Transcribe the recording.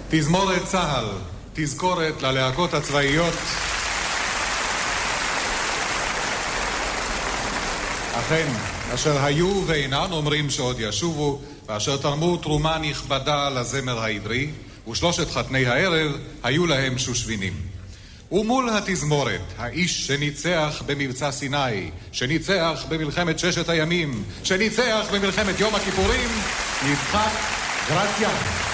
תזמורת צהל, תזכורת ללהקות הצבאיות. אכן, אשר היו ואינן אומרים שעוד ישובו, ואשר תרמו תרומה נכבדה לזמר העברי, ושלושת חתני הערב היו להם שושבינים. ומול התזמורת, האיש שניצח במבצע סיני, שניצח במלחמת ששת הימים, שניצח במלחמת יום הכיפורים, יצחק גרציאן.